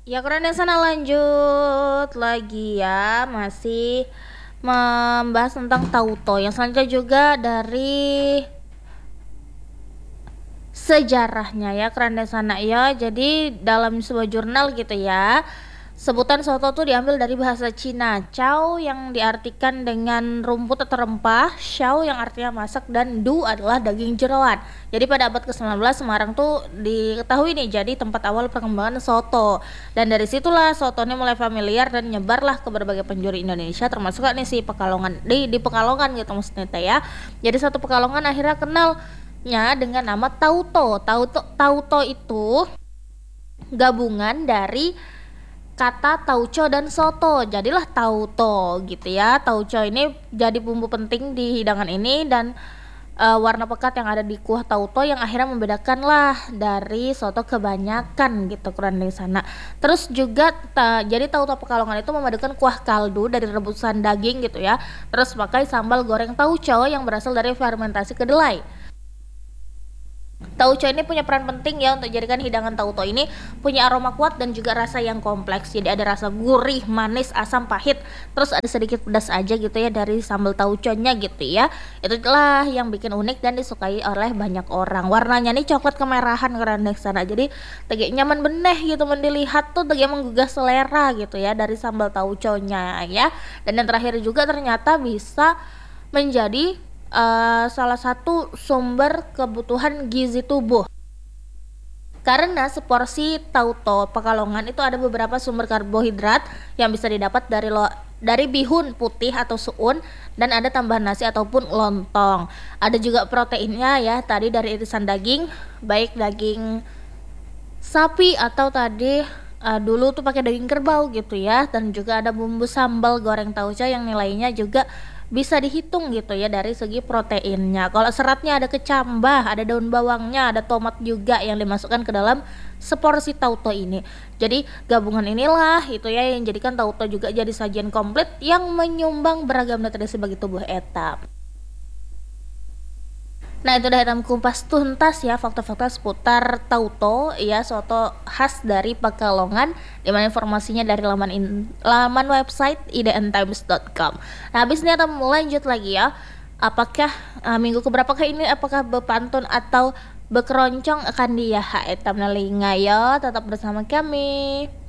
Ya karena sana lanjut lagi ya, masih membahas tentang Tauto. Yang selanjutnya juga dari sejarahnya ya keranda sana ya. Jadi dalam sebuah jurnal gitu ya, sebutan soto tuh diambil dari bahasa Cina. Chow yang diartikan dengan rumput atau rempah, xiao yang artinya masak, dan du adalah daging jeroan. Jadi pada abad ke-19 Semarang tuh diketahui nih jadi tempat awal perkembangan soto. Dan dari situlah soto ini mulai familiar dan nyebarlah ke berbagai penjuru Indonesia, termasuk nih si Pekalongan di Pekalongan gitu maksudnya teh ya. Jadi satu Pekalongan akhirnya kenal dengan nama Tauto. Tauto itu gabungan dari kata tauco dan soto. Jadilah Tauto gitu ya. Tauco ini jadi bumbu penting di hidangan ini dan warna pekat yang ada di kuah tauco yang akhirnya membedakan lah dari soto kebanyakan gitu kurang dari sana. Terus juga jadi tauco Pekalongan itu memadukan kuah kaldu dari rebusan daging gitu ya. Terus pakai sambal goreng tauco yang berasal dari fermentasi kedelai. Tauco ini punya peran penting ya untuk jadikan hidangan tauco ini punya aroma kuat dan juga rasa yang kompleks. Jadi ada rasa gurih, manis, asam, pahit, terus ada sedikit pedas aja gitu ya dari sambal tauconya gitu ya. Itulah yang bikin unik dan disukai oleh banyak orang. Warnanya nih coklat kemerahan karena sana. Jadi tegi nyaman beneh gitu mendilihat tuh tegi menggugah selera gitu ya dari sambal tauconya ya. Dan yang terakhir juga ternyata bisa menjadi salah satu sumber kebutuhan gizi tubuh. Karena seporsi tauco Pekalongan itu ada beberapa sumber karbohidrat yang bisa didapat dari bihun putih atau suun, dan ada tambahan nasi ataupun lontong. Ada juga proteinnya ya, tadi dari irisan daging, baik daging sapi atau tadi dulu tuh pakai daging kerbau gitu ya, dan juga ada bumbu sambal goreng tauco yang nilainya juga bisa dihitung gitu ya dari segi proteinnya. Kalau seratnya ada kecambah, ada daun bawangnya, ada tomat juga yang dimasukkan ke dalam seporsi tauco ini. Jadi gabungan inilah itu ya yang jadikan tauco juga jadi sajian komplit yang menyumbang beragam nutrisi bagi tubuh eta. Nah itu udah hitam kumpas tuntas ya fakta-fakta seputar Tauto ya soto khas dari Pekalongan, dimana informasinya dari laman website idntimes.com. Nah habis ini kita lanjut lagi ya. Apakah minggu keberapakah ini, apakah bepantun atau bekeroncong akan dia etam nalinga ya, tetap bersama kami.